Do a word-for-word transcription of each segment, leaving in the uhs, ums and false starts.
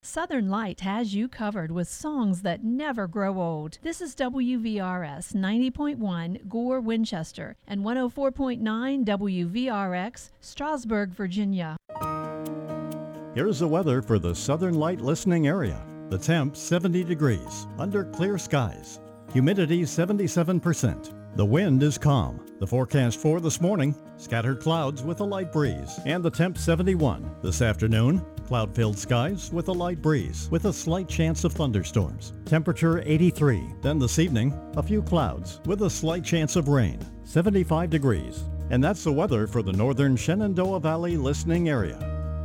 Southern Light has you covered with songs that never grow old. This is W V R S ninety point one Gore, Winchester, and one oh four point nine W V R X, Strasburg, Virginia. Here's the weather for the Southern Light listening area. The temp seventy degrees, under clear skies. Humidity seventy-seven percent. The wind is calm. The forecast for this morning, scattered clouds with a light breeze, and the temp seventy-one. This afternoon, cloud-filled skies with a light breeze, with a slight chance of thunderstorms. Temperature eighty-three. Then this evening, a few clouds with a slight chance of rain. seventy-five degrees. And that's the weather for the northern Shenandoah Valley listening area.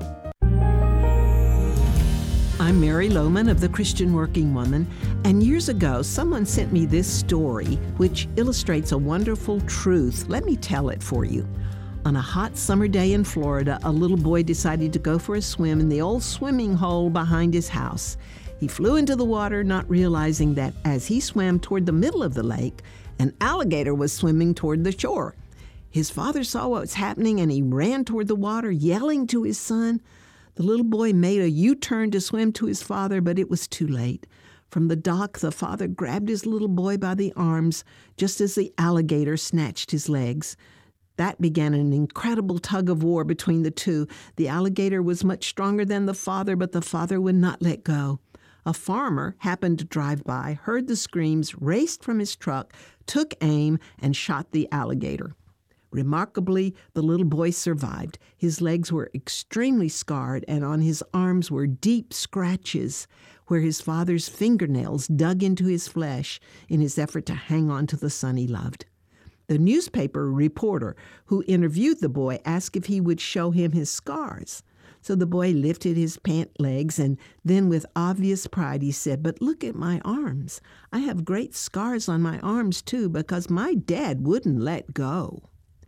I'm Mary Lohman of the Christian Working Woman, and years ago someone sent me this story which illustrates a wonderful truth. Let me tell it for you. On a hot summer day in Florida, a little boy decided to go for a swim in the old swimming hole behind his house. He flew into the water, not realizing that as he swam toward the middle of the lake, an alligator was swimming toward the shore. His father saw what was happening and he ran toward the water, yelling to his son. The little boy made a U-turn to swim to his father, but it was too late. From the dock, the father grabbed his little boy by the arms just as the alligator snatched his legs. That began an incredible tug of war between the two. The alligator was much stronger than the father, but the father would not let go. A farmer happened to drive by, heard the screams, raced from his truck, took aim, and shot the alligator. Remarkably, the little boy survived. His legs were extremely scarred, and on his arms were deep scratches where his father's fingernails dug into his flesh in his effort to hang on to the son he loved. The newspaper reporter who interviewed the boy asked if he would show him his scars. So the boy lifted his pant legs, and then with obvious pride he said, "But look at my arms. I have great scars on my arms too because my dad wouldn't let go."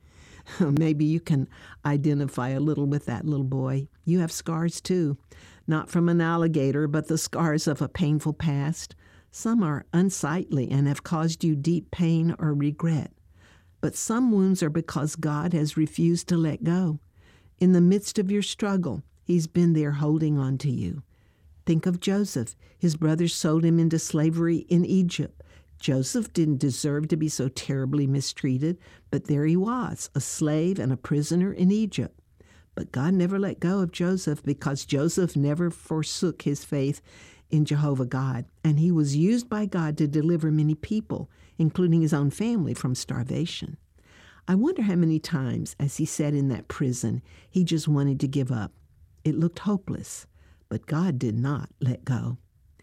Maybe you can identify a little with that little boy. You have scars too, not from an alligator, but the scars of a painful past. Some are unsightly and have caused you deep pain or regret. But some wounds are because God has refused to let go. In the midst of your struggle, He's been there holding on to you. Think of Joseph. His brothers sold him into slavery in Egypt. Joseph didn't deserve to be so terribly mistreated, but there he was, a slave and a prisoner in Egypt. But God never let go of Joseph because Joseph never forsook his faith in Jehovah God, and he was used by God to deliver many people, including his own family, from starvation. I wonder how many times, as he sat in that prison, he just wanted to give up. It looked hopeless, but God did not let go.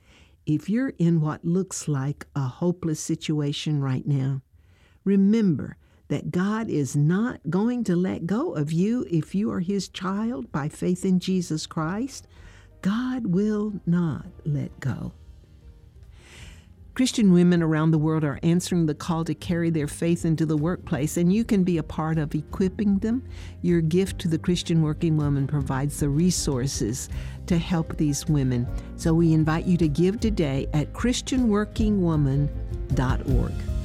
If you're in what looks like a hopeless situation right now, remember that God is not going to let go of you if you are His child by faith in Jesus Christ. God will not let go. Christian women around the world are answering the call to carry their faith into the workplace, and you can be a part of equipping them. Your gift to the Christian Working Woman provides the resources to help these women. So we invite you to give today at Christian Working Woman dot org.